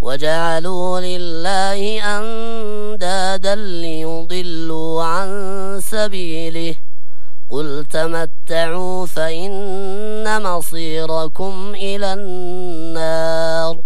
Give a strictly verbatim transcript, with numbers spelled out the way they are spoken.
وجعلوا لله أندادا ليضلوا عن سبيله قل تمتعوا فإن مصيركم إلى النار